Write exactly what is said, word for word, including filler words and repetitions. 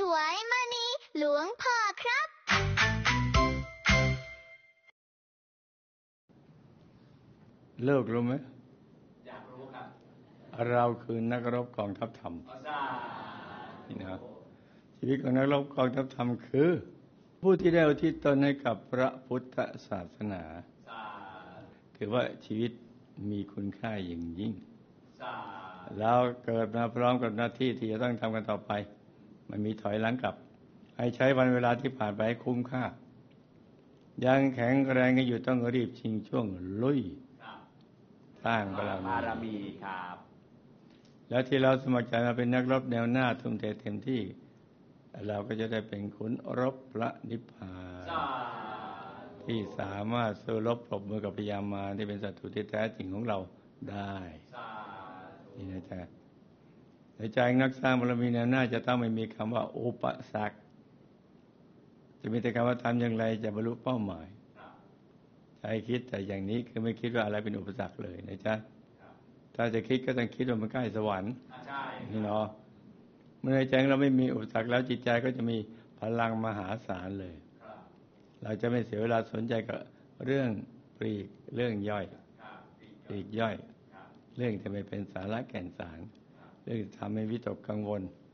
วายมณีหลวงพ่อครับเลิกรู้ไหมอยากรู้ครับเราคือนักรบกองทัพธรรมนี่นะชีวิตของนักรบกองทัพธรรมคือผู้ที่ได้อุทิศตนให้กับพระพุทธศาสนาถือว่าชีวิตมีคุณค่าอย่างยิ่งเราเกิดมาพร้อมกับหน้าที่ที่จะต้องทำกันต่อไปมันมีถอยหลังกลับให้ใช้วันเวลาที่ผ่านไปให้คุ้มค่ายังแข็งแรงกันอยู่ต้องรีบชิงช่วงลุยสร้างบารมีครับแล้วที่เราสมัครใจมาเป็นนักรบแนวหน้าทุ่มเทเต็มที่เราก็จะได้เป็นขุนรบพระนิพพานที่สามารถสู้รบปรบมือกับพญามารที่เป็นศัตรูที่แท้จริงของเราได้นี่นะจ๊ะในใจนักสร้างบารมีแนวหน้าจะต้องไม่มีคำว่าอุปสรรคจะมีแต่คำว่าทำอย่างไรจะบรรลุเป้าหมายใจคิดแต่อย่างนี้คือไม่คิดว่าอะไรเป็นอุปสรรคเลยนะจ๊ะถ้าจะคิดก็ต้องคิดว่ามันใกล้สวรรค์นี่เนาะเมื่อในใจเราไม่มีอุปสรรคแล้วจิตใจก็จะมีพลังมหาศาลเลยเราจะไม่เสียเวลาสนใจกับเรื่องปลีกเรื่องย่อยปลีกย่อยเรื่องที่ไม่เป็นสาระแก่นสารเรื่องที่ทำให้วิตกกังวล